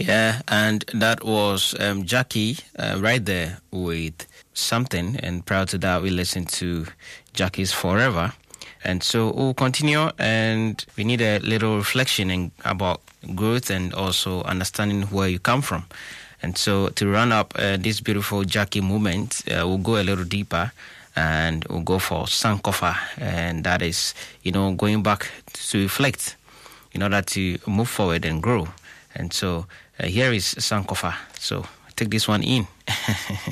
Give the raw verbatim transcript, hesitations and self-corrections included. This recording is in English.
Yeah, and that was um, Jackie uh, right there with Something. And prior to that, we listened to Jackie's Forever. And so we'll continue, and we need a little reflection in, about growth and also understanding where you come from. And so to run up uh, this beautiful Jackie movement, uh, we'll go a little deeper and we'll go for Sankofa. And that is, you know, going back to reflect in order to move forward and grow. And so uh, here is Sankofa. So take this one in.